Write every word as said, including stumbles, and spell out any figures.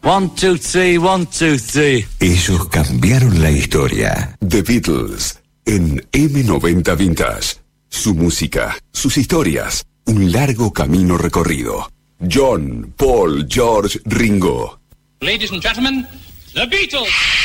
One, two, three, one, two, three. Ellos cambiaron la historia. The Beatles, en eme noventa Vintage. Su música, sus historias, un largo camino recorrido. John, Paul, George, Ringo. Ladies and gentlemen, The Beatles.